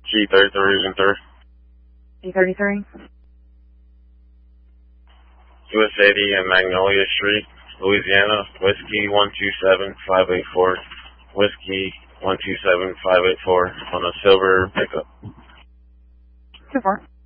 G33 and 3. G33? US 80 and Magnolia Street, Louisiana, Whiskey 127584, Whiskey 127584 on a silver pickup. 2-4.